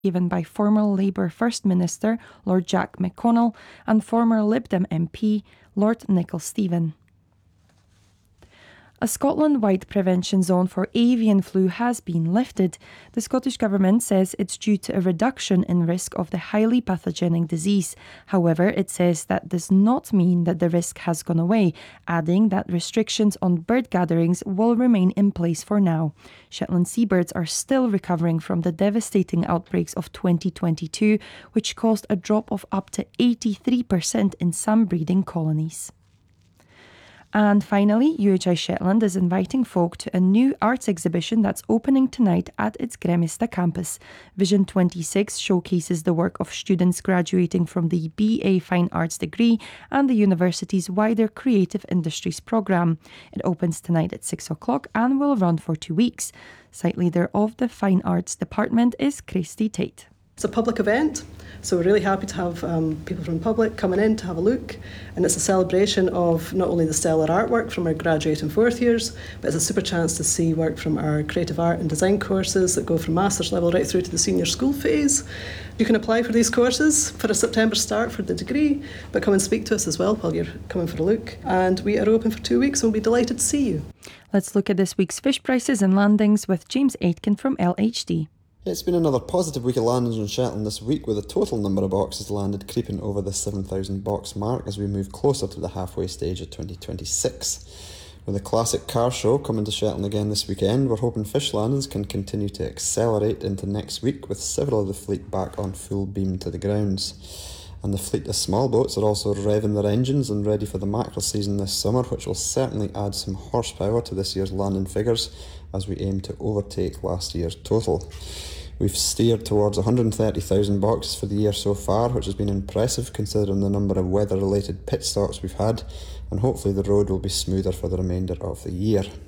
given by former Labour First Minister Lord Jack McConnell and former Lib Dem MP Lord Nicholl Stephen. A Scotland-wide prevention zone for avian flu has been lifted. The Scottish Government says it's due to a reduction in risk of the highly pathogenic disease. However, it says that does not mean that the risk has gone away, adding that restrictions on bird gatherings will remain in place for now. Shetland seabirds are still recovering from the devastating outbreaks of 2022, which caused a drop of up to 83% in some breeding colonies. And finally, UHI Shetland is inviting folk to a new arts exhibition that's opening tonight at its Gremista campus. Vision 26 showcases the work of students graduating from the BA Fine Arts degree and the university's wider Creative Industries programme. It opens tonight at 6 o'clock and will run for 2 weeks. Site leader of the Fine Arts Department is Christy Tate. It's a public event, so we're really happy to have people from the public coming in to have a look, and it's a celebration of not only the stellar artwork from our graduate and fourth years, but it's a super chance to see work from our creative art and design courses that go from master's level right through to the senior school phase. You can apply for these courses for a September start for the degree, but come and speak to us as well while you're coming for a look. And we are open for 2 weeks and we'll be delighted to see you. Let's look at this week's fish prices and landings with James Aitken from LHD. It's been another positive week of landings on Shetland this week, with the total number of boxes landed creeping over the 7,000 box mark as we move closer to the halfway stage of 2026. With the classic car show coming to Shetland again this weekend, we're hoping fish landings can continue to accelerate into next week, with several of the fleet back on full beam to the grounds. And the fleet of small boats are also revving their engines and ready for the mackerel season this summer, which will certainly add some horsepower to this year's landing figures as we aim to overtake last year's total. We've steered towards 130,000 boxes for the year so far, which has been impressive considering the number of weather-related pit stops we've had, and hopefully the road will be smoother for the remainder of the year.